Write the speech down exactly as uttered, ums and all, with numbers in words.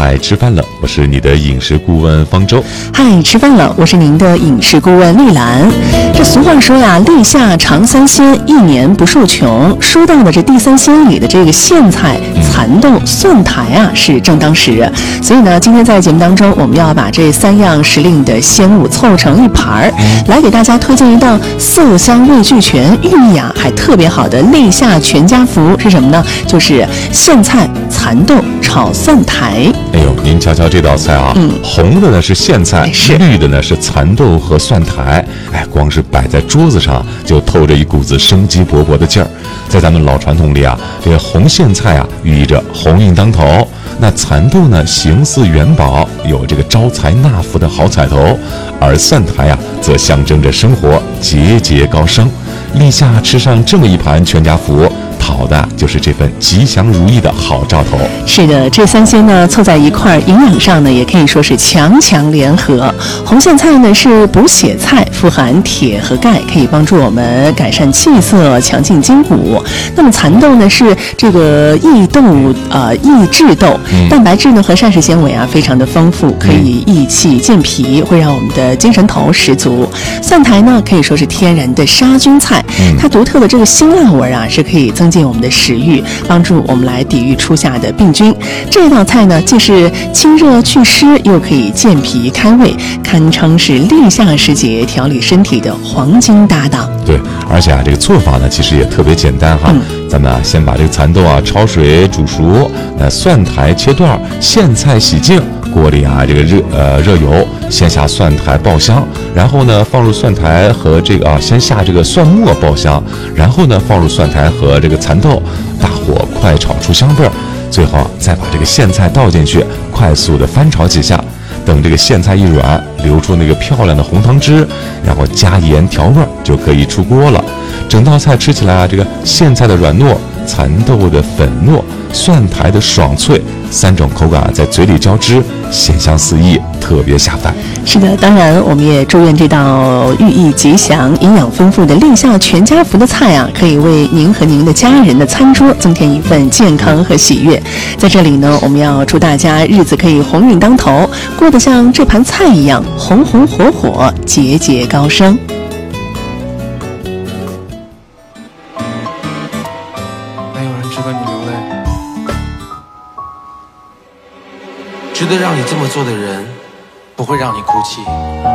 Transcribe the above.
嗨，吃饭了，我是你的饮食顾问方舟。 嗨，吃饭了，我是您的饮食顾问丽兰。这俗话说呀，立夏尝三鲜，一年不受穷。说到的这地三鲜里的这个苋菜、蚕豆、蒜苔啊，是正当时。所以呢，今天在节目当中，我们要把这三样时令的鲜物凑成一盘儿，来给大家推荐一道色香味俱全、寓意啊还特别好的立夏全家福是什么呢？就是苋菜、蚕豆炒蒜苔。 哎呦，您瞧瞧这道菜啊，嗯、红的呢是苋菜， 是绿的呢是蚕豆和蒜苔。哎，光是摆在桌子上就透着一股子生机勃勃的劲儿。在咱们老传统里啊，这个红苋菜啊寓意着鸿运当头，那蚕豆呢形似元宝，有这个招财纳福的好彩头，而蒜苔啊则象征着生活节节高升。立夏吃上这么一盘全家福，讨的就是这份吉祥如意的好兆头。 是的，这三鲜呢凑在一块儿，营养上呢也可以说是强强联合。红苋菜呢是补血菜，富含铁和钙，可以帮助我们改善气色、强劲筋骨。那么蚕豆呢是这个益豆呃益智豆，嗯、蛋白质呢和膳食纤维啊非常的丰富，可以益气健脾，会让我们的精神头十足。蒜苔呢可以说是天然的杀菌菜，嗯、它独特的这个辛辣味啊是可以增进我们的食欲，帮助我们来抵御初夏的病菌。这道菜呢，既是清热祛湿，又可以健脾开胃，堪称是立夏时节调理身体的黄金搭档。 对，而且啊，这个做法呢，其实也特别简单哈。嗯、咱们啊，先把这个蚕豆啊焯水煮熟，那蒜苔切段，苋菜洗净。锅里啊，这个热呃热油，先下蒜苔爆香，然后呢放入蒜苔和这个啊，先下这个蒜末爆香，然后呢放入蒜苔和这个蚕豆，大火快炒出香味儿，最后再把这个苋菜倒进去，快速的翻炒几下，等这个苋菜一软，流出那个漂亮的红汤汁，然后加盐调味就可以出锅了。整道菜吃起来啊，这个苋菜的软糯，蚕豆的粉糯，蒜苔的爽脆，三种口感在嘴里交织，鲜香四溢，特别下饭。 是的，当然我们也祝愿这道寓意吉祥、营养丰富的立夏全家福的菜啊，可以为您和您的家人的餐桌增添一份健康和喜悦。在这里呢，我们要祝大家日子可以鸿运当头，过得像这盘菜一样红红火火，节节高升。 没有人值得你流泪，值得让你这么做的人不会让你哭泣。